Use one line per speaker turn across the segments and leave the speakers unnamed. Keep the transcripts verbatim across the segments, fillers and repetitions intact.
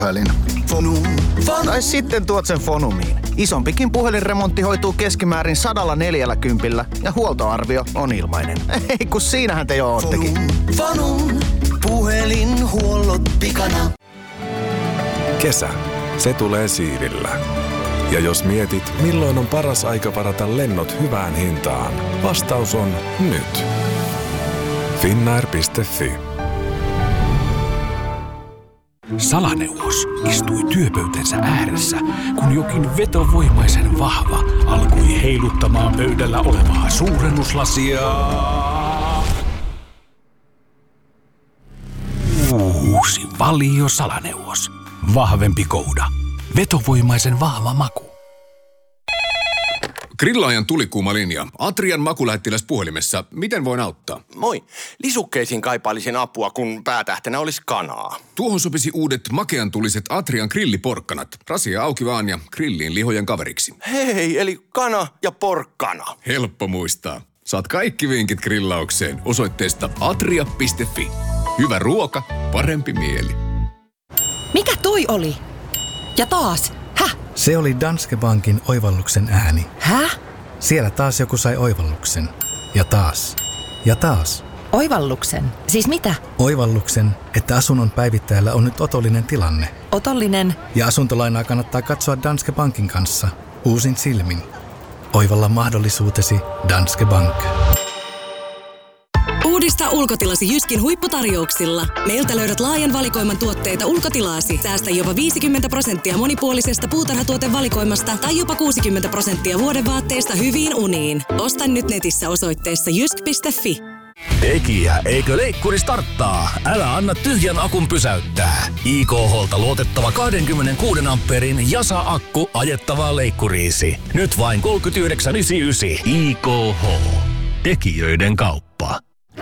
puhelin.
Fonum. Fonum.
Tai sitten tuot sen Fonumiin. Isompikin puhelinremontti hoituu keskimäärin sadalla neljällä kympillä ja huoltoarvio on ilmainen. Ei kun siinähän te jo oottekin.
Fonum. Fonum. Puhelinhuollot pikana.
Kesä. Se tulee siivillä. Ja jos mietit, milloin on paras aika varata lennot hyvään hintaan, vastaus on nyt. Finnair piste fi.
Salaneuvos istui työpöytänsä ääressä, kun jokin vetovoimaisen vahva alkoi heiluttamaan pöydällä olevaa suurennuslasia. Uusi Valio Salaneuvos. Vahvempi kouda. Vetovoimaisen vahva maku.
Grillaajan tulikuuma linja. Atrian makulähettiläs puhelimessa. Miten voin auttaa?
Moi. Lisukkeisiin kaipailisin apua, kun päätähtenä olisi kanaa.
Tuohon sopisi uudet makeantuliset Atrian grilliporkkanat. Rasia auki vaan ja grilliin lihojen kaveriksi.
Hei, eli kana ja porkkana.
Helppo muistaa. Saat kaikki vinkit grillaukseen osoitteesta atria piste fi. Hyvä ruoka, parempi mieli.
Mikä toi oli? Ja taas. Häh?
Se oli Danske Bankin oivalluksen ääni.
Häh?
Siellä taas joku sai oivalluksen. Ja taas. Ja taas.
Oivalluksen? Siis mitä?
Oivalluksen, että asunnon päivittäjällä on nyt otollinen tilanne.
Otollinen?
Ja asuntolainaa kannattaa katsoa Danske Bankin kanssa. Uusin silmin. Oivalla mahdollisuutesi Danske Bank.
Uudista ulkotilasi Jyskin huipputarjouksilla. Meiltä löydät laajan valikoiman tuotteita ulkotilaasi. Säästä jopa viisikymmentä prosenttia monipuolisesta puutarhatuotevalikoimasta tai jopa kuusikymmentä prosenttia vuodevaatteista hyviin uniin. Osta nyt netissä osoitteessa jysk piste fi.
Tekijä, eikö leikkuri starttaa? Älä anna tyhjän akun pysäyttää. I K H:lta luotettava kaksikymmentäkuusi ampeerin Jasa-akku ajettavaa leikkuriisi. Nyt vain kolmekymmentäyhdeksän yhdeksänkymmentäyhdeksän. I K H. Tekijöiden kauppa.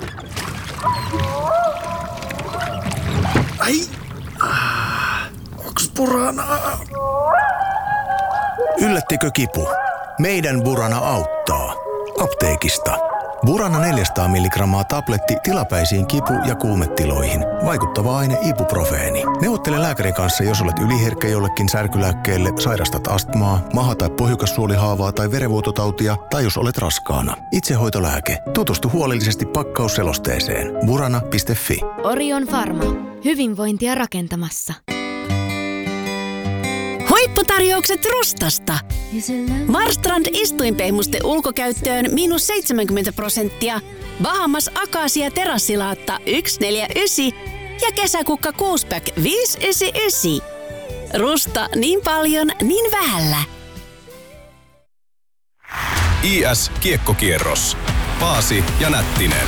Ai, ah, onks Buranaa?
Yllättikö kipu? Meidän Burana auttaa. Apteekista. Burana neljäsataa milligrammaa tabletti tilapäisiin kipu- ja kuumetiloihin. Vaikuttava aine ibuprofeeni. Neuvottele lääkärin kanssa, jos olet yliherkkä jollekin särkylääkkeelle, sairastat astmaa, maha- tai pohjukassuolihaavaa tai verenvuototautia, tai jos olet raskaana. Itsehoitolääke. Tutustu huolellisesti pakkausselosteeseen. burana piste fi.
Orion Pharma. Hyvinvointia rakentamassa.
Huipputarjoukset Rustasta. Marstrand istuinpehmuste ulkokäyttöön miinus seitsemänkymmentä prosenttia. Bahamas Akasia terassilaatta yksi neljä yhdeksän ja kesäkukka kuusipäck viisi yhdeksänkymmentäyhdeksän. Rusta niin paljon, niin vähällä.
I S Kiekkokierros. Paasi ja Nättinen.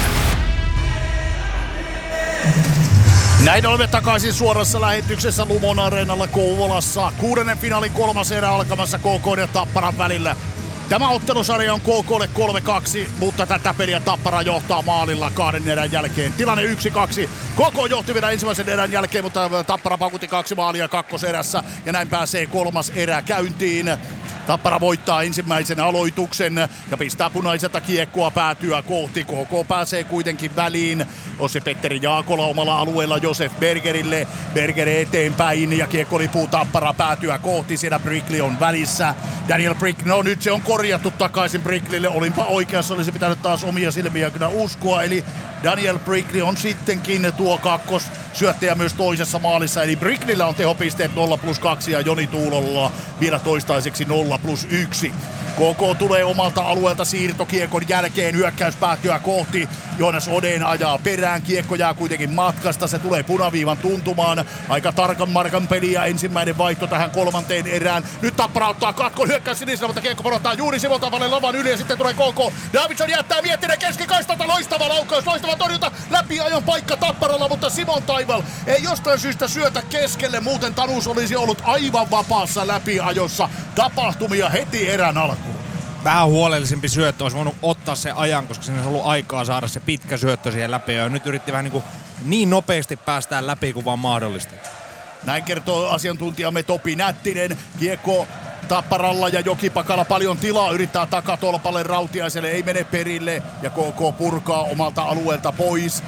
Näin olemme takaisin suorassa lähetyksessä Lumon Areenalla Kouvolassa. Kuudennen finaalin kolmas erä alkamassa K K ja Tapparan välillä. Tämä ottelusarja on K K:lle kolme kaksi, mutta tätä peliä Tappara johtaa maalilla kahden erän jälkeen. Tilanne yksi kaksi. K K johti vielä ensimmäisen erän jälkeen, mutta Tappara pakutti kaksi maalia kakkoserässä ja näin pääsee kolmas erä käyntiin. Tappara voittaa ensimmäisen aloituksen ja pistää punaiselta kiekkoa päätyä kohti. K K pääsee kuitenkin väliin. Ossi-Petteri Jaakola omalla alueella Josef Bergerille. Berger eteenpäin ja kiekko lipuu Tappara päätyä kohti. Siellä Brickley on välissä. Daniel Brick, no nyt se on korjattu takaisin Brickleylle. Olinpa oikeassa, olisi pitänyt taas omia silmiä kyllä uskoa. Eli Daniel Brickley on sittenkin tuo kakkos syöttäjä myös toisessa maalissa. Eli Brickleyllä on tehopisteet nolla plus kaksi ja Joni Tuulolla vielä toistaiseksi nolla plus yksi. K K tulee omalta alueelta siirtokiekon jälkeen hyökkäyspäätyä kohti. Joonas Oden ajaa perään. Kiekko jää kuitenkin matkasta. Se tulee punaviivan tuntumaan. Aika tarkan markan peliä. Ensimmäinen vaihto tähän kolmanteen erään. Nyt Tappara ottaa katkon hyökkäys sinisellä, mutta kiekko porottaa juuri sivulta vaille lavan yli ja sitten tulee K K. Davidson jättää Miettinen keskikaistalta. Loistava laukaus, loistava torjunta. Läpiajon paikka Tapparalla, mutta Simon Taival ei jostain syystä syötä keskelle. Muuten Tanus olisi ollut aivan vapaassa läpiajossa. Tapahtumia heti erän alkuun.
Vähän huolellisempi syöttö, olisi voinut ottaa se ajan, koska siinä olisi ollut aikaa saada se pitkä syöttö siihen läpi. Ja nyt yritti vähän niin, kuin niin nopeasti päästään läpi kuin vaan mahdollista.
Näin kertoo asiantuntijamme Topi Nättinen. Kiekko Tapparalla ja Jokipakalla paljon tilaa. Yrittää takatolpalle Rautiaiselle, ei mene perille. Ja K K purkaa omalta alueelta pois.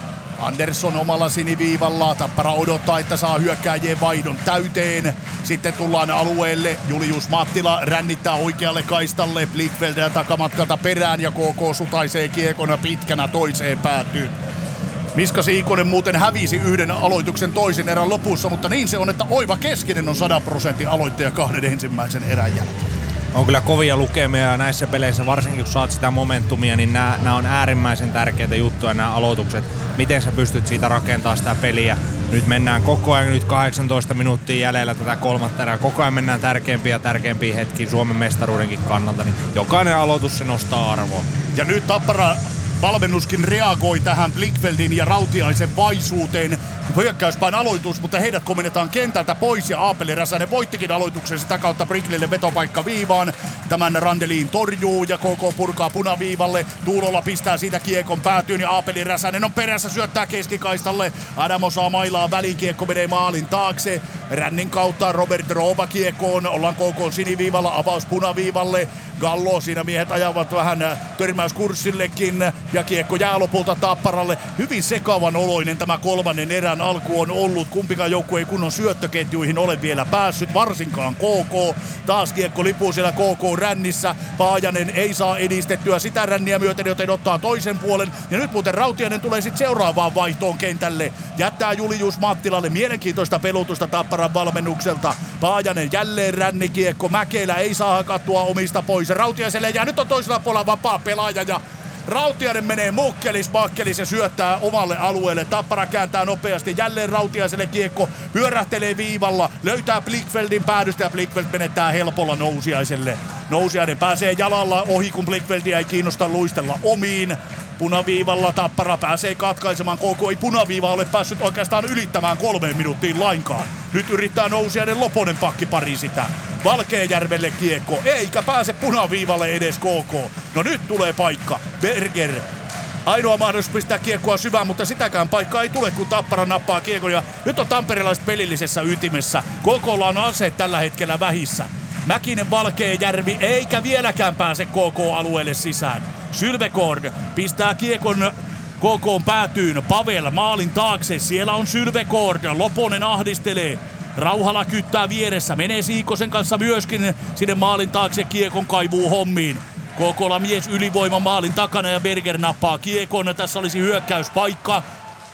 Andersson omalla siniviivalla. Tappara odottaa, että saa hyökkääjien vaihdon täyteen. Sitten tullaan alueelle. Julius Mattila rännittää oikealle kaistalle. Blickfelder takamatkalta perään ja K K sutaisee kiekona pitkänä toiseen päätyyn. Miska Siikonen muuten hävisi yhden aloituksen toisen erän lopussa, mutta niin se on, että Oiva Keskinen on sata prosentin aloittaja kahden ensimmäisen erän jälkeen.
On kyllä kovia lukemia näissä peleissä, varsinkin kun saat sitä momentumia, niin nämä, nämä on äärimmäisen tärkeitä juttuja, nämä aloitukset. Miten sä pystyt siitä rakentamaan sitä peliä. Nyt mennään koko ajan, nyt kahdeksantoista minuuttia jäljellä tätä kolmatta erää. Koko ajan mennään tärkeimpiä ja tärkeimpiä hetkiä Suomen mestaruudenkin kannalta, niin jokainen aloitus se nostaa arvoa.
Ja nyt Tappara valmennuskin reagoi tähän Blickfeldin ja Rautiaisen vaisuuteen. Hyökkäyspäin aloitus, mutta heidät komennetaan kentältä pois ja Aapeli Räsänen voittikin aloituksen sitä kautta Bricklille vetopaikka viivaan. Tämän Randelin torjuu ja K K purkaa punaviivalle. Tuulola pistää siitä kiekon päätyyn ja Aapeli Räsänen on perässä, syöttää keskikaistalle. Adamo saa mailaa väliin, kiekko menee maalin taakse. Rännin kautta Robert Rooba kiekkoon, ollaan K K siniviivalla, avaus punaviivalle. Gallo, siinä miehet ajavat vähän törmäyskurssillekin ja kiekko jää lopulta Tapparalle. Hyvin sekavan oloinen tämä kolmannen erän alku on ollut. Kumpikaan joukkue ei kunnon syöttöketjuihin ole vielä päässyt, varsinkaan K K. Taas kiekko lipuu siellä K K-rännissä. Paajanen ei saa edistettyä sitä ränniä myöten, joten ottaa toisen puolen. Ja nyt muuten Rautiainen tulee sitten seuraavaan vaihtoon kentälle. Jättää Julius Mattilalle mielenkiintoista pelutusta Tapparan valmennukselta. Paajanen jälleen rännikiekko. Mäkelä ei saa hakattua omista pois. Rautiaiselle ja nyt on toisella puolella vapaa pelaaja ja Rautiainen menee mukkelis makkelis ja syöttää omalle alueelle. Tappara kääntää nopeasti jälleen Rautiaiselle kiekko, pyörähtelee viivalla, löytää Blickfeldin päädystä ja Blickfeld menettää helpolla Nousiaiselle. Nousiainen pääsee jalalla ohi, kun Blickfeldia ei kiinnosta luistella omiin. Punaviivalla Tappara pääsee katkaisemaan. K K ei punaviiva ole päässyt oikeastaan ylittämään kolmeen minuuttiin lainkaan. Nyt yrittää Nousiainen Loponen pakkipari sitä. Valkeajärvelle kiekko, eikä pääse punaviivalle edes K K. No nyt tulee paikka. Berger. Ainoa mahdollisuus pistää kiekkoa syvään, mutta sitäkään paikkaa ei tule, kun Tappara nappaa kiekon. Ja nyt on tamperelaiset pelillisessä ytimessä. K K:lla on aseet tällä hetkellä vähissä. Mäkinen Valkeajärvi eikä vieläkään pääse K K-alueelle sisään. Sylvegård pistää kiekon K K:n päätyyn. Pavel maalin taakse. Siellä on Sylvegård. Loponen ahdistelee. Rauhala kyttää vieressä. Menee Siikosen kanssa myöskin sinne maalin taakse kiekon kaivuu hommiin. K K:lla mies ylivoima maalin takana ja Berger nappaa kiekon. Tässä olisi hyökkäyspaikka.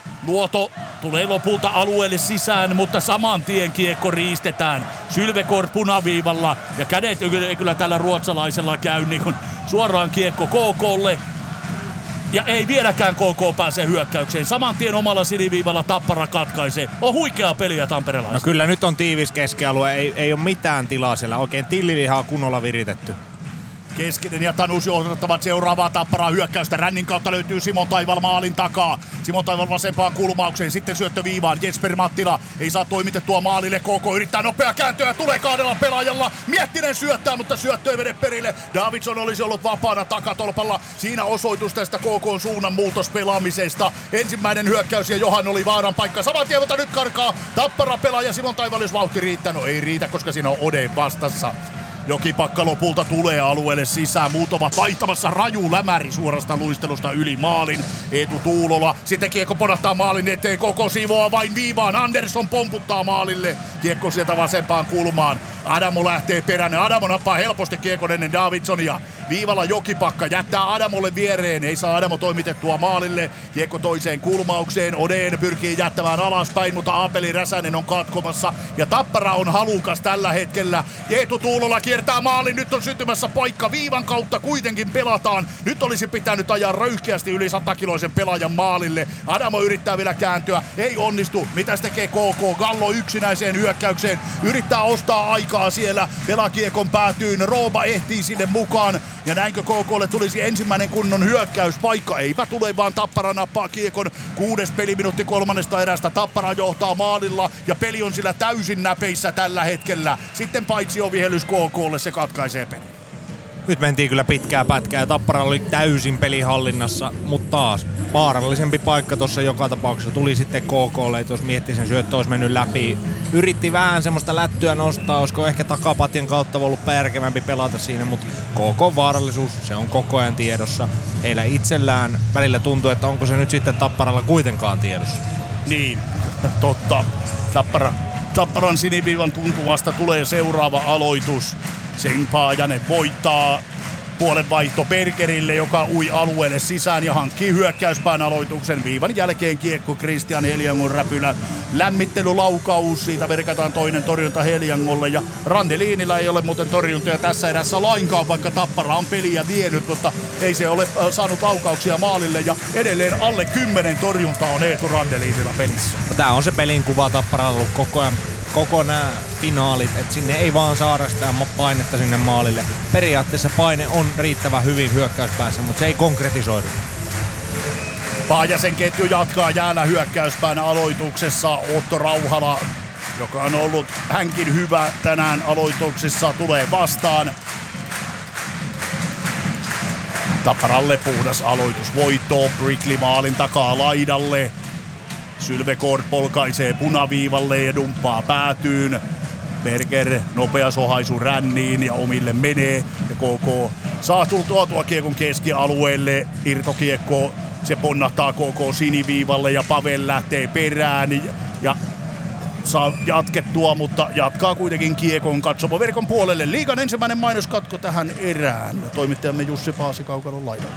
Luoto tulee lopulta alueelle sisään, mutta saman tien kiekko riistetään. Sylvegård punaviivalla ja kädet ei kyllä tällä ruotsalaisella käy niin kuin suoraan kiekko K K:lle. Ja ei vieläkään K K pääse hyökkäykseen. Saman tien omalla siniviivalla Tappara katkaisee. On huikea peliä tamperelaista.
No kyllä nyt on tiivis keskialue. Ei, ei ole mitään tilaa siellä. Oikein tillilihaa kunnolla viritetty.
Keskinen ja Tanus johdattavat seuraavaa Tapparaa hyökkäystä. Rännin kautta löytyy Simon Taival maalin takaa. Simon Taival vasempaan kulmaukseen. Sitten syöttö viivaan. Jesper Mattila ei saa toimitettua maalille. K K yrittää nopea kääntöä. Tulee kahdella pelaajalla. Miettinen syöttää, mutta syöttö ei mene perille. Davidson olisi ollut vapaana takatolpalla. Siinä osoitus tästä K K:n suunnan muutospelaamisesta. Ensimmäinen hyökkäys ja Johan oli vaaran paikka. Saman tien, mutta nyt karkaa Tappara pelaaja. Simon Taival, jos vauhti riittää. No ei riitä, koska siinä on Ode vastassa. Jokipakka lopulta tulee alueelle sisään. Muut ovat vaihtamassa raju lämäri suorasta luistelusta yli maalin. Eetu Tuulola. Sitten kiekko ponahtaa maalin eteen. Koko siivoaa vain viivaan. Andersson pomputtaa maalille. Kiekko sieltä vasempaan kulmaan. Adamo lähtee perään. Adamo nappaa helposti kiekon ennen Davidsonia. Viivalla Jokipakka jättää Adamolle viereen. Ei saa Adamo toimitettua maalille. Kiekko toiseen kulmaukseen. Odeen pyrkii jättämään alaspäin, mutta Aapeli Räsänen on katkomassa. Ja Tappara on halukas tällä hetkellä. Eetu Tuulola kiertää maalin. Nyt on syntymässä paikka. Viivan kautta kuitenkin pelataan. Nyt olisi pitänyt ajaa röyhkeästi yli satakiloisen pelaajan maalille. Adamo yrittää vielä kääntyä. Ei onnistu. Mitäs tekee K K? Gallo yksinäiseen hyökkäykseen. Yrittää ostaa aikaa siellä. Pelakiekon päätyyn. Rooba ehtii sinne mukaan. Ja näinkö K K:lle tulisi ensimmäinen kunnon hyökkäyspaikka? Eipä tule, vaan Tappara nappaa kiekon. Kuudes peliminuutti kolmannesta erästä. Tappara johtaa maalilla ja peli on sillä täysin näpeissä tällä hetkellä. Sitten paitsi on vihellys K K:lle, se katkaisee peli.
nyt mentiin kyllä pitkää pätkää ja Tappara oli täysin pelihallinnassa, mutta taas vaarallisempi paikka tuossa joka tapauksessa. Tuli sitten K K:lle, että jos miettii sen syöttö olisi mennyt läpi. Yritti vähän semmoista lättyä nostaa, olisiko ehkä takapatjan kautta ollut järkevämpi pelata siinä, mutta K K:n vaarallisuus, se on koko ajan tiedossa. Heillä itsellään välillä tuntuu, että onko se nyt sitten Tapparalla kuitenkaan tiedossa.
Niin, totta. Tappara, Tapparan siniviivan tuntuvasta tulee seuraava aloitus. Sen Paajanen voittaa puolenvaihto Bergerille, joka ui alueelle sisään ja hankkii hyökkäyspään aloituksen. Viivan jälkeen kiekko Christian Heliangon räpylä. Lämmittelylaukaus, siitä verkataan toinen torjunta Heliangolle ja Randeliinillä ei ole muuten torjuntoja tässä erässä lainkaan, vaikka Tappara on peliä vienyt, mutta ei se ole saanut laukauksia maalille ja edelleen alle kymmenen torjuntaa on Eetu Randeliinillä pelissä.
Tää on se pelin kuva Tapparalla ollut koko ajan. Koko nämä finaalit, että sinne ei vaan saada sitä painetta sinne maalille. Periaatteessa paine on riittävän hyvin hyökkäyspäässä, mutta se ei konkretisoidu.
Paajasen ketju jatkaa jäällä hyökkäyspään aloituksessa. Otto Rauhala, joka on ollut hänkin hyvä tänään aloituksessa, tulee vastaan. Tapparalle puhdas aloitusvoitto. Brickley maalin takaa laidalle. Sylvegård polkaisee punaviivalle ja dumppaa päätyyn. Berger nopea sohaisu ränniin ja omille menee. Ja K K saa tuotua kiekon keskialueelle. Irtokiekko, se ponnahtaa K K siniviivalle ja Pavel lähtee perään. Ja saa jatkettua, mutta jatkaa kuitenkin kiekon katsomoverkon puolelle. Liigan ensimmäinen mainoskatko tähän erään. Toimittajamme Jussi Paasi Kaukalon laidalla.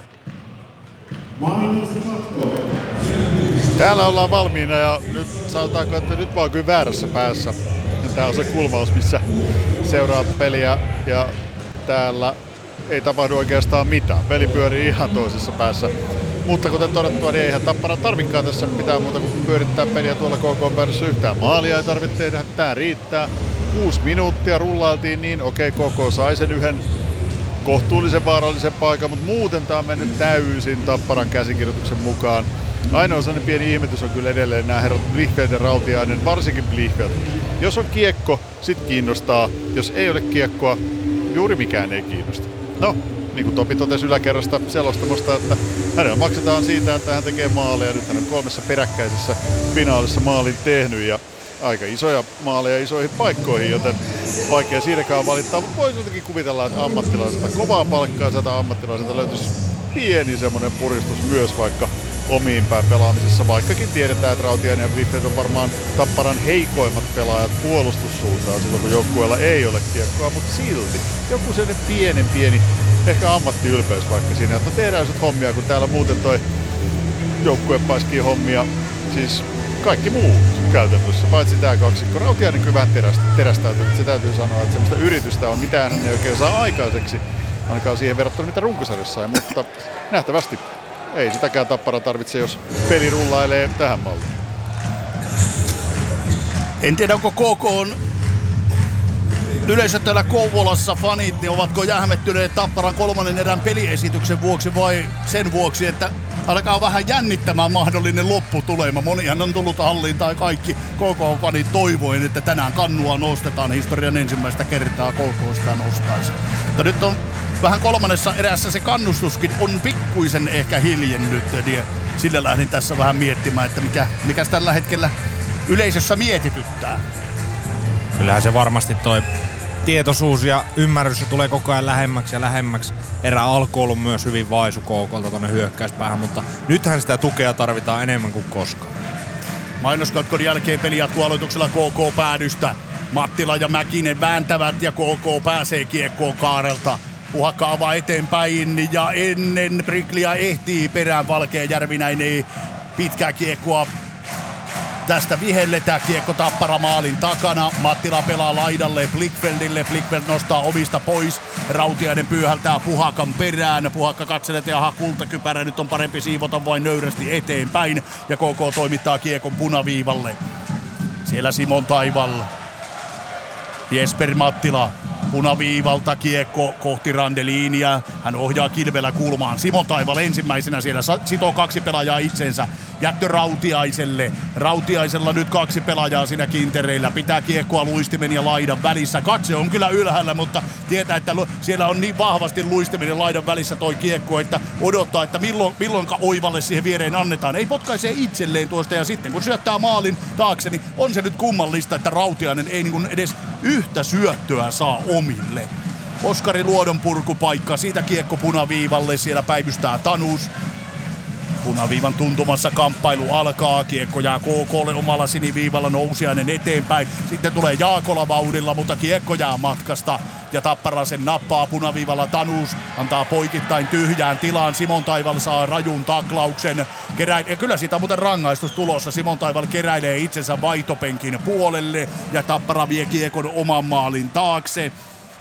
Täällä ollaan valmiina ja nyt sanotaanko, että nyt vaan kyllä väärässä päässä. Tää on se kulmaus, missä seuraa peliä ja täällä ei tapahdu oikeastaan mitään. Peli pyörii ihan toisessa päässä. Mutta kuten todettua, niin eihän Tappara tarvikaan tässä mitään muuta kuin pyörittää peliä tuolla K K päädyssä. Yhtään maalia ei tarvitse tehdä, tää riittää. Kuusi minuuttia rullailtiin niin, okei okay, K K sai sen yhden kohtuullisen vaarallisen paikan, mutta muuten tää on mennyt täysin Tapparan käsikirjoituksen mukaan. Ainoa sellainen pieni ihmetys on kyllä edelleen nämä herrat Blichfeldt ja Rautiainen, varsinkin Blichfeldt. Jos on kiekko, sit kiinnostaa. Jos ei ole kiekkoa, juuri mikään ei kiinnosta. No, niin kuin Topi totesi yläkerrasta selostamosta, että hänellä maksetaan siitä, että hän tekee maaleja. Nyt hän on kolmessa peräkkäisessä finaalissa maalin tehnyt ja aika isoja maaleja isoihin paikkoihin, joten vaikea siinäkään valittaa. Mutta voi jotenkin kuvitella, että ammattilaiselta, kovaa palkkaa sieltä ammattilaiselta löytyisi pieni semmoinen puristus myös vaikka omiin päin pelaamisessa, vaikkakin tiedetään, että Rautiainen ja Blichfeldt on varmaan Tapparan heikoimmat pelaajat puolustussuuntaan silloin, kun joukkueella ei ole kiekkoa, mutta silti joku sellainen pienen pieni, ehkä ammattiylpeys vaikka siinä, että tehdään sit hommia, kun täällä muuten toi joukkue paiskii hommia, siis kaikki muut käytännössä, paitsi tää kaksikko. Rautiainen kyllä vähän terästä, terästäytynyt, se täytyy sanoa, että semmoista yritystä on mitään hän ei oikein saa aikaiseksi, ainakaan siihen verrattuna mitä runkosarjassa sai, mutta nähtävästi ei sitäkään Tappara tarvitse, jos peli rullailee tähän malliin.
En tiedä, onko K K:n yleisö täällä Kouvolassa fanit, niin ovatko jähmettyneet Tapparan kolmannen erän peliesityksen vuoksi vai sen vuoksi, että alkaa vähän jännittämään mahdollinen lopputulema. Monihan on tullut halliin tai kaikki K K-fanit toivoen, että tänään kannua nostetaan historian ensimmäistä kertaa K K sitä nostaisi. Mutta nyt on vähän kolmannessa erässä se kannustuskin on pikkuisen ehkä hiljennyt, ja sillä lähdin tässä vähän miettimään, että mikä, mikäs tällä hetkellä yleisössä mietityttää.
Kyllähän se varmasti toi tietoisuus ja ymmärrys tulee koko ajan lähemmäksi ja lähemmäksi. Erä alku ollut myös hyvin vaisu K K:lta tuonne hyökkäyspäähän, mutta nythän sitä tukea tarvitaan enemmän kuin koskaan.
Mainoskatkon jälkeen peli jatkuu aloituksella K K-päädystä. Mattila ja Mäkinen vääntävät ja K K pääsee kiekkoon Kaarelta. Puhakka avaa eteenpäin ja ennen Brickleyä ehtii perään Valkea Järvinäinen pitkää kiekkoa. Tästä vihelletään kiekko Tappara maalin takana. Mattila pelaa laidalle Blichfeldille. Blichfeld nostaa omista pois. Rautiainen pyyhältää Puhakan perään. Puhakka katselee, että jaha, kultakypärä, nyt on parempi siivota vain nöyrästi eteenpäin. Ja K K toimittaa kiekon punaviivalle. Siellä Simon Taival. Jesper Mattila punaviivalta kiekko kohti Randeliinia. Hän ohjaa kilvellä kulmaan. Simo Taival ensimmäisenä siellä sitoo kaksi pelaajaa itsensä. Jättö Rautiaiselle. Rautiaisella nyt kaksi pelaajaa siinä kintereillä. Pitää kiekkoa luistimen ja laidan välissä. Katse on kyllä ylhäällä, mutta tietää, että siellä on niin vahvasti luistimen ja laidan välissä toi kiekko, että odottaa, että milloin, milloinka Oivalle siihen viereen annetaan. Ei potkaise itselleen tuosta ja sitten kun syöttää maalin taakse, niin on se nyt kummallista, että Rautiainen ei niin kuin edes yhtä syöttöä saa omille. Oskari Luodon purkupaikka, siitä kiekko punaviivalle, siellä päivystää Tanus. Punaviivan tuntumassa kamppailu alkaa, kiekko jää K K:lle omalla siniviivalla, Nousiainen eteenpäin. Sitten tulee Jaakola vauhdilla, mutta kiekko jää matkasta. Ja Tappara sen nappaa punaviivalla. Tanus antaa poikittain tyhjään tilaan. Simon Taival saa rajun taklauksen. Kerä... Ja kyllä siitä on muuten rangaistus tulossa. Simon Taival keräilee itsensä vaihtopenkin puolelle. Ja Tappara vie kiekon oman maalin taakse.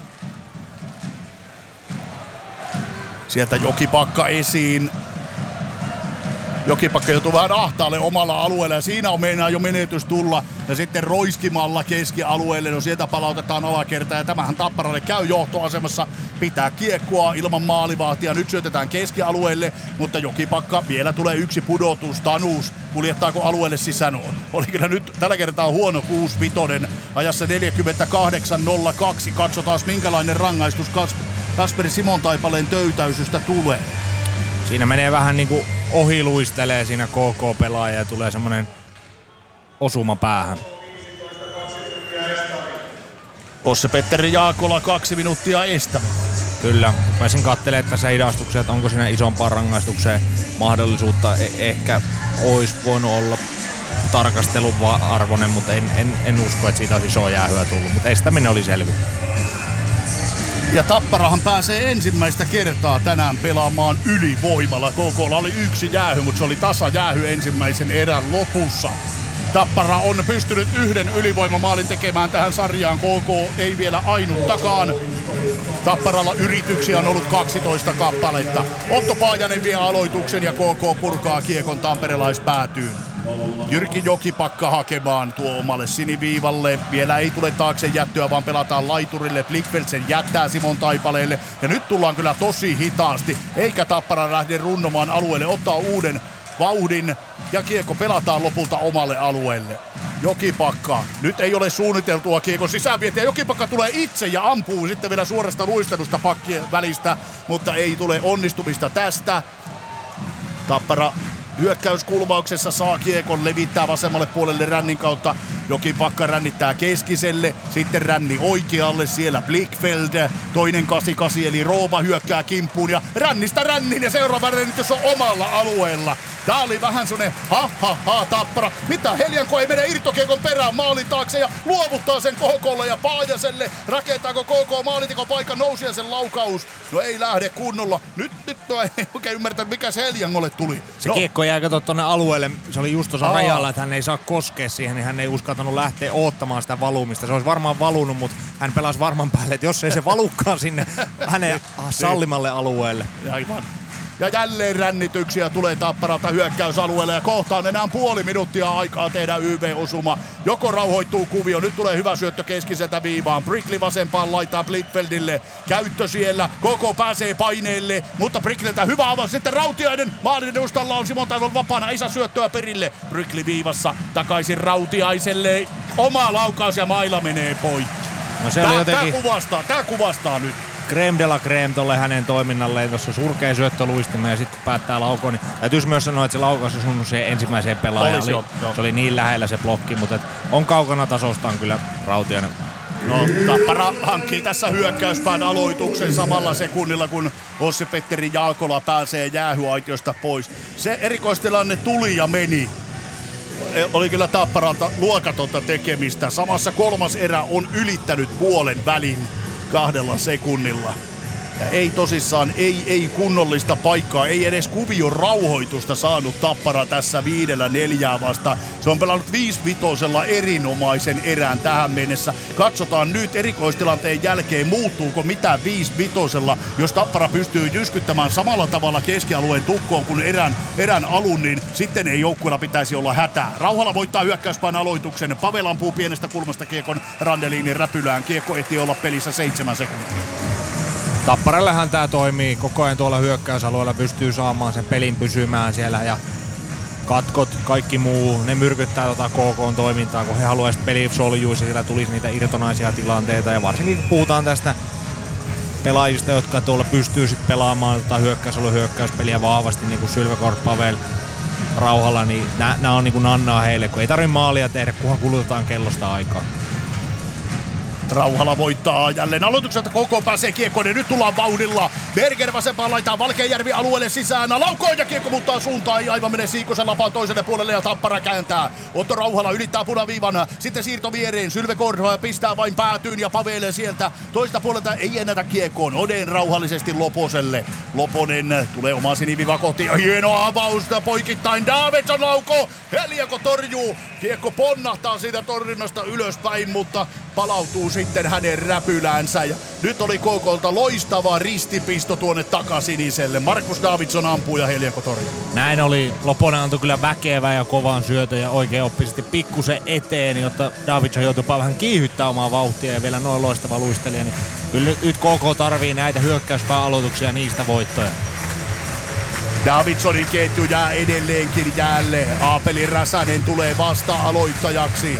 Sieltä Jokipakka esiin. Jokipakka joutuu vähän ahtaalle omalla alueella ja siinä on meinaa jo menetys tulla. Ja sitten roiskimalla keskialueelle, no sieltä palautetaan alakertaan ja tämähän Tapparalle käy johtoasemassa. Pitää kiekkoa ilman maalivahtia, nyt syötetään keskialueelle, mutta Jokipakka vielä tulee yksi pudotus. Tanus, kuljettaako alueelle sisään? Oli kyllä nyt tällä kertaa huono kuusi vitonen ajassa neljäkymmentäkahdeksan nolla kaksi. Katsotaan minkälainen rangaistus Kasperi Simon Taipaleen töytäysystä tulee.
Siinä menee vähän niinku ohiluistelee siinä K K-pelaaja ja tulee semmonen osuma päähän.
Posse-Petteri Jaakola kaksi minuuttia estämään.
Kyllä, pääsin katselemaan tässä hidastuksia, että onko siinä isompaan rangaistukseen mahdollisuutta. E- ehkä olisi voinut olla tarkastelun arvoinen, mutta en, en, en usko, että siitä olisi isoa jäähyä tullut. Mutta estäminen oli selvi.
Ja Tapparahan pääsee ensimmäistä kertaa tänään pelaamaan ylivoimalla. K K:lla oli yksi jäähy, mutta se oli tasajäähy ensimmäisen erän lopussa. Tappara on pystynyt yhden ylivoimamaalin tekemään tähän sarjaan. K K ei vielä ainuttakaan. Tapparalla yrityksiä on ollut kaksitoista kappaletta. Otto Paajanen vie aloituksen ja K K purkaa kiekon tamperelaispäätyyn. Jyrki Jokipakka hakemaan tuo omalle siniviivalle. Vielä ei tule taakse jättöä, vaan pelataan laiturille. Blickfeldt sen jättää Simon Taipaleelle. Ja nyt tullaan kyllä tosi hitaasti. Eikä Tappara lähde runnomaan alueelle. Ottaa uuden vauhdin ja kiekko pelataan lopulta omalle alueelle. Jokipakka. Nyt ei ole suunniteltua kiekon sisäänvietiä. Jokipakka tulee itse ja ampuu sitten vielä suorasta luistelusta pakkien välistä, mutta ei tule onnistumista tästä. Tappara hyökkäyskulmauksessa saa kiekon, levittää vasemmalle puolelle rännin kautta. Jokipakka rännittää keskiselle, sitten ränni oikealle, siellä Blickfeldt. Toinen kahdeksankymmentäkahdeksan eli Rooma hyökkää kimppuun ja rännistä rännin ja seuraava rännitys on omalla alueella. Tää oli vähän semmonen ha ha ha Tappara. Mitä Heljanko ei mene irtokiekon perään maalin taakse ja luovuttaa sen K K:lle ja Paajaselle. Rakentaako K K maalintikon paikan Nousiaisen laukaus? No ei lähde kunnolla. Nyt, nyt no ei oikein ymmärtänyt mikä se Heljangolle tuli.
Se
no.
kiekko jäi kato tonne alueelle. Se oli just tuossa rajalla, että hän ei saa koskea siihen, niin hän ei uskaltanut lähteä oottamaan sitä valumista. Se olisi varmaan valunut, mutta hän pelasi varman päälle, että jos ei se valukaan sinne hänen sallimalle alueelle.
Aivan. Ja jälleen rännityksiä tulee Tapparalta hyökkäysalueelle ja kohtaan enää puoli minuuttia aikaa tehdä Y V-osuma. Joko rauhoittuu kuvio, nyt tulee hyvä syöttö keskiseltä viivaan. Brickley vasempaan laittaa Blickfeldille. Käyttö siellä, koko pääsee paineelle, mutta Brickleltä hyvä avaus. Sitten Rautiainen maalin edustalla on Simon Taival vapaana, ei saa syöttöä perille. Brickley viivassa takaisin Rautiaiselle. Oma laukaus ja maila menee poikki.
No se
tää,
oli jotenkin...
tää, kuvastaa, tää kuvastaa nyt.
Crème de la crème tolle hänen toiminnalleen. Tuossa surkea syöttö luistimme ja sitten päättää laukoon. Niin täytyisi myös sanoa, että se laukaus on sunnut siihen ensimmäiseen pelaajaan. Oli, se oli niin lähellä se blokki, mutta on kaukana tasostaan kyllä Rautiainen.
No, Tappara hankkii tässä hyökkäyspään aloituksen samalla sekunnilla, kun Posse-Petteri Jaakola pääsee jäähyaitiosta pois. Se erikoistilanne tuli ja meni. Oli kyllä Tapparalta luokatonta tekemistä. Samassa kolmas erä on ylittänyt puolen välin kahdella sekunnilla. Ja ei tosissaan, ei, ei kunnollista paikkaa, ei edes kuvion rauhoitusta saanut Tappara tässä viidellä neljää vasta. Se on pelannut viisivitosella erinomaisen erään tähän mennessä. Katsotaan nyt erikoistilanteen jälkeen, muuttuuko mitään viisivitosella. Jos Tappara pystyy jyskyttämään samalla tavalla keskialueen tukkoon kuin erän, erän alun, niin sitten ei joukkueella pitäisi olla hätää. Rauhala voittaa hyökkäyspään aloituksen. Pavel ampuu pienestä kulmasta kiekon Randeliinin räpylään. Kiekko ehtii olla pelissä seitsemän sekuntia.
Tapparallehan tää toimii koko ajan tuolla hyökkäysalueella, pystyy saamaan sen pelin pysymään siellä ja katkot, kaikki muu, ne myrkyttää tota K K:n toimintaa, kun he haluaisivat peli soljuisi, siellä tulisi niitä irtonaisia tilanteita ja varsinkin kun puhutaan tästä pelaajista, jotka tuolla pystyy sitten pelaamaan tota hyökkäysalueen hyökkäyspeliä vahvasti, niin kuin Sylvegård, Pavel, Rauhala, niin nää on niinku nannaa heille, kun ei tarvitse maalia tehdä, kunhan kulutetaan kellosta aikaa.
Rauhala voittaa jälleen aloitukselta, koko pääsee kiekkoon ja nyt tullaan vauhdilla. Berger vasempaan laitaan Valkeajärvi alueelle sisään. Laukoon ja kiekko muuttaa suuntaan, ei aivan mene Siikosen lapaan toiselle puolelle ja Tappara kääntää. Otto Rauhala ylittää punaviivan, sitten siirto viereen. Sylvegård pistää vain päätyyn ja Pavel sieltä toista puolelta ei ennätä kiekkoon. Oden rauhallisesti Loposelle. Loponen tulee omaa siniviivaa kohti ja hieno avausta poikittain. Davidsson lauko, Heliako torjuu. Kiekko ponnahtaa siitä torjunnasta ylöspäin, mutta palautuu sitten hänen räpyläänsä. Ja nyt oli K K:lta loistava ristipisto tuonne takasiniselle. Markus Davidsson ampuu ja Heliako torjuu.
Näin oli. Loponen antoi kyllä väkevää ja kovan syötön ja oikein oppi sitten pikkusen eteen, jotta Davidsson joutui vähän kiihyttää omaa vauhtia ja vielä noin loistava luistelija. Niin kyllä nyt K K tarvii näitä hyökkäyspään aloituksia ja niistä voittoja.
Davidssonin ketju jää edelleenkin jäälle. Aapeli Räsänen tulee vasta aloittajaksi.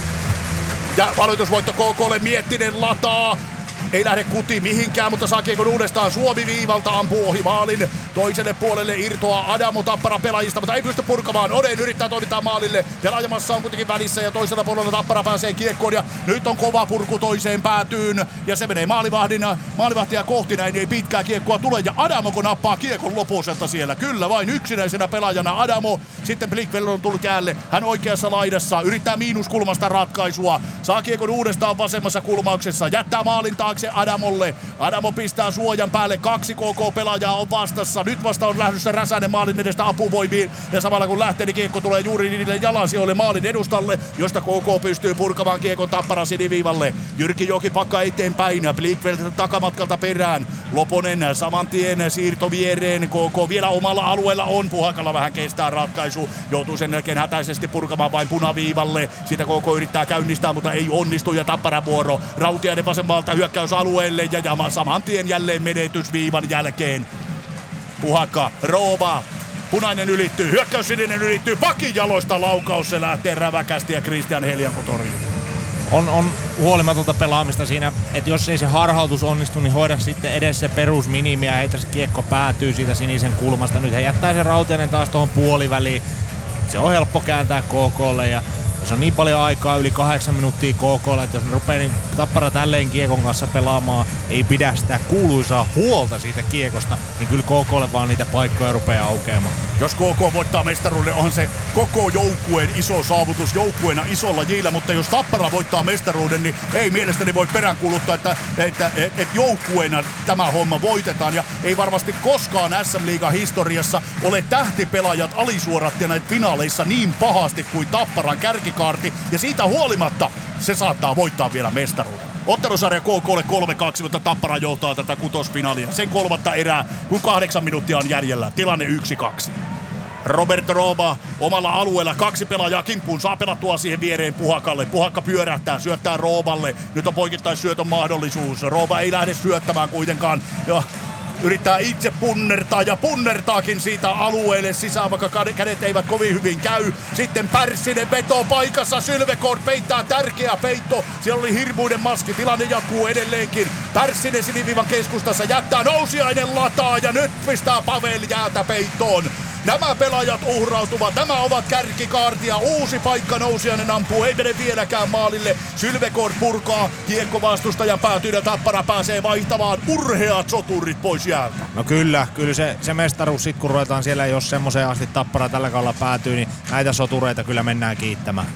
Ja aloitusvoitto K K:lle, Miettinen lataa. Ei lähde kuti mihinkään, mutta saa kiekon uudestaan Suomi-viivalta, ampuu ohi maalin. Toiselle puolelle irtoaa Adamo Tappara pelaajista, mutta ei pysty purkamaan. Oden yrittää toimittaa maalille. Pelaajamassa on kuitenkin välissä ja toisella puolella Tappara pääsee kiekkoon. Ja nyt on kova purku toiseen päätyyn. Ja se menee maalivahdina, maalivahtia kohti, näin ei pitkää kiekkoa tule. Ja Adamo kun nappaa kiekon Loposelta siellä. Kyllä vain yksinäisenä pelaajana Adamo. Sitten Blickfeld on tullut jäälle. Hän oikeassa laidassa. Yrittää miinuskulmasta ratkaisua. Saa kiekon uudestaan vasemmassa kulmauksessa. Jättää maalin taakse Adamolle. Adamo pistää suojan päälle. Kaksi K K-pelaajaa on vastassa. Nyt vasta on lähdössä Räsänen maalin edestä apuvoimiin. Ja samalla kun lähtee, niin kiekko tulee juuri niille jalansijoille maalin edustalle, josta K K pystyy purkamaan kiekon Tappara siniviivalle. Jyrki Joki pakkaa eteenpäin. Blickfeld takamatkalta perään. Loponen saman tien siirto viereen. K K vielä omalla alueella on. Puhakalla vähän kestää ratkaisu. Joutuu sen jälkeen hätäisesti purkamaan vain punaviivalle. Sitä K K yrittää käynnistää, mutta ei onnistu. Ja Tappara vuoro. Rautiainen vasemmalta hyökkäysalueelle ja jama saman tien jälleen menetys viivan jälkeen. Puhakka, Roova, punainen ylittyy, hyökkäyssininen ylittyy, pakin jaloista laukaus, se lähtee räväkästi ja Christian Heliako torjuu.
On, on huolimatonta pelaamista siinä, että jos ei se harhautus onnistu, niin hoida sitten edes se perusminimi ja heitä se kiekko päätyy siitä sinisen kulmasta. Nyt he jättää sen Rautiainen taas tuohon puoliväliin. Se on helppo kääntää K K:lle ja se on niin paljon aikaa, yli kahdeksan minuuttia K K:lla, että jos ne rupeaa niin Tappara tälleen kiekon kanssa pelaamaan, ei pidä sitä kuuluisaa huolta siitä kiekosta, niin kyllä K K:lle vaan niitä paikkoja rupeaa aukeamaan.
Jos K K voittaa mestaruuden, on se koko joukkueen iso saavutus joukkueena isolla jillä, mutta jos Tappara voittaa mestaruuden, niin ei mielestäni voi peräänkuuluttaa, että, että, että, että joukkueena tämä homma voitetaan. Ja ei varmasti koskaan S M-liigan historiassa ole tähtipelaajat alisuorattuneet finaaleissa niin pahasti kuin Tapparan kärkikaarti. Ja siitä huolimatta se saattaa voittaa vielä mestaruuden. Ottelusarja K K:lle kolme kaksi, mutta Tappara johtaa tätä kutosfinaalia. Sen kolmatta erää, kun kahdeksan minuuttia on jäljellä. Tilanne yksi kaksi. Roberto Roma omalla alueella, kaksi pelaajaa kimppuun, saa pelattua siihen viereen Puhakalle. Puhakka pyörähtää, syöttää Roomalle. Nyt on poikittaisyötön mahdollisuus. Rooma ei lähde syöttämään kuitenkaan. Ja yrittää itse punnertaa ja punnertaakin siitä alueelle sisään, vaikka kädet eivät kovin hyvin käy. Sitten Pärssinen veto paikassa, Sylvegård peittää, tärkeä peitto. Siellä oli hirmuinen maski, tilanne jatkuu edelleenkin. Pärssinen siniviivan keskustassa jättää, Nousiainen lataa ja nyt pistää Pavel jäätä peittoon. Nämä pelaajat uhrautuvat, nämä ovat kärkikaartia, uusi paikka, Nousiainen ampuu, ei mene vieläkään maalille. Sylvegård purkaa, kiekko vastustajan päätyy ja Tappara pääsee vaihtamaan urheat soturit pois jäältä.
No kyllä, kyllä se, se mestaruus sit kun ruvetaan siellä, jos semmoiseen asti Tappara tällä kaudella päätyy, niin näitä sotureita kyllä mennään kiittämään.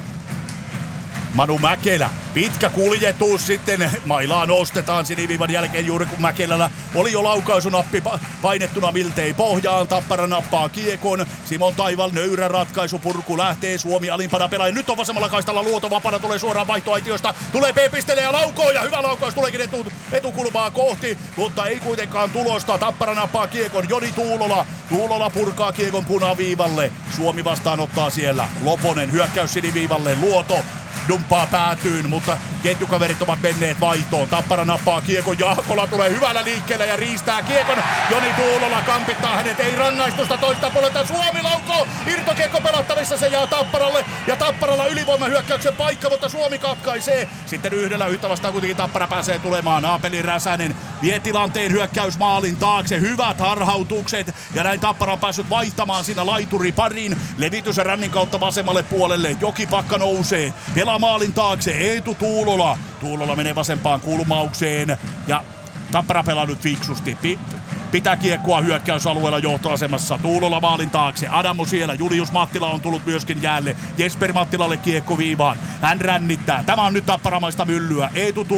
Manu Mäkelä, pitkä kuljetus sitten, mailaa nostetaan siniviivan jälkeen juuri kun Mäkelällä oli jo laukaisunappi painettuna miltei pohjaan. Tappara nappaa kiekon, Simon Taival nöyrä ratkaisu, purku lähtee, Suomi alimpana pelaaja. Nyt on vasemmalla kaistalla Luoto, vapaana tulee suoraan vaihtoaitiosta, tulee B-pisteelle ja laukoo ja hyvä laukaus tuleekin etu, etukulmaa kohti, mutta ei kuitenkaan tulosta. Tappara nappaa kiekon, Joni Tuulola, Tuulola purkaa kiekon punaviivalle, Suomi vastaanottaa siellä, Loponen hyökkäys siniviivalle, Luoto dumppaa päätyyn, mutta Ketjukaverit ovat menneet vaihtoon. Tappara nappaa kiekon. Jaakola tulee hyvällä liikkeellä ja riistää kiekon. Joni Tuulola kampittaa hänet. Ei rangaistusta toista puolelta. Suomi laukoo. Irtokiekko pelattavissa. Se jää Tapparalle. Ja Tapparalla ylivoimahyökkäyksen paikka, mutta Suomi katkaisee. Sitten yhdellä yhtä vastaan kuitenkin Tappara pääsee tulemaan. Aapeli Räsänen vie tilanteen hyökkäysmaalin taakse. Hyvät harhautukset. Ja näin Tappara on päässyt vaihtamaan siinä laituri pariin. Levitys ja rännin kautta vasemmalle puolelle. Jokipakka nousee. Pelaa maalin taakse. Eetu Tuulola. Tuulola menee vasempaan kulmaukseen. Ja Tappara pelaa nyt fiksusti. Pi- pitää kiekkoa hyökkäysalueella johtoasemassa. Tuulola maalin taakse. Adamu siellä. Julius Mattila on tullut myöskin jäälle. Jesper Mattilalle kiekko viivaan. Hän rännittää. Tämä on nyt tapparamaista myllyä. Eetu